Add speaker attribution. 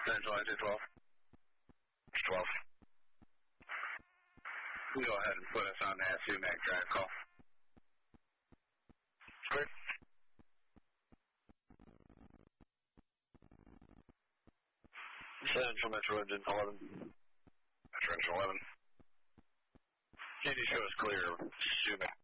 Speaker 1: Central, I did 12. 12. You go ahead and put us on that Sumac Drive call. Great. Central Metro Engine 11. Metro Engine 11. Can you show us clear, Sumac?